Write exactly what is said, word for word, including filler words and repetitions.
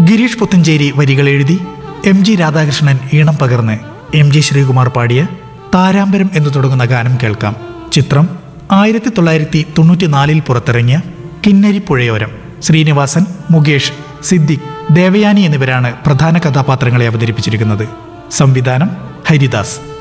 ഗിരീഷ് പുത്തഞ്ചേരി വരികൾ എഴുതി M G Radhakrishnan ഈണം പകർന്ന് എം ജി ശ്രീകുമാർ പാടിയ താരാമ്പരം എന്ന് തുടങ്ങുന്ന ഗാനം കേൾക്കാം. ചിത്രം ആയിരത്തി തൊള്ളായിരത്തി തൊണ്ണൂറ്റി നാലിൽ പുറത്തിറങ്ങിയ കിന്നരിപ്പുഴയോരം. ശ്രീനിവാസൻ, മുകേഷ്, സിദ്ദിഖ്, ദേവയാനി എന്നിവരാണ് പ്രധാന കഥാപാത്രങ്ങളെ അവതരിപ്പിച്ചിരിക്കുന്നത്. സംവിധാനം ഹരിദാസ്.